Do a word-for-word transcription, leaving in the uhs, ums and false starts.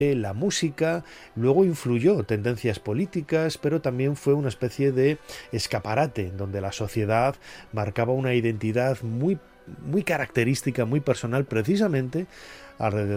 la música, luego influyó tendencias políticas, pero también fue una especie de escaparate donde la sociedad marcaba una identidad muy, muy característica, muy personal, precisamente alrededor